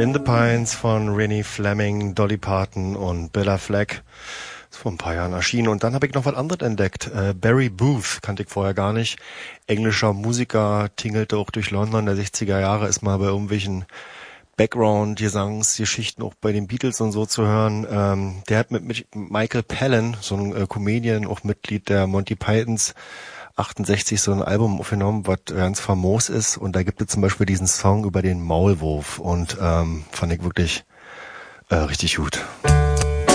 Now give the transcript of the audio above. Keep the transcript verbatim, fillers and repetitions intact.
In the Pines von Rennie Fleming, Dolly Parton und Bella Fleck. Ist vor ein paar Jahren erschienen. Und dann habe ich noch was anderes entdeckt. Äh, Barry Booth kannte ich vorher gar nicht. Englischer Musiker, tingelte auch durch London der sechziger Jahre, ist mal bei irgendwelchen Background-Gesangsgeschichten auch bei den Beatles und so zu hören. Ähm, der hat mit, mit Michael Palin, so ein äh, Comedian, auch Mitglied der Monty Pythons, achtundsechzig so ein Album aufgenommen, was ganz famos ist. Und da gibt es zum Beispiel diesen Song über den Maulwurf. Und ähm, fand ich wirklich äh, richtig gut.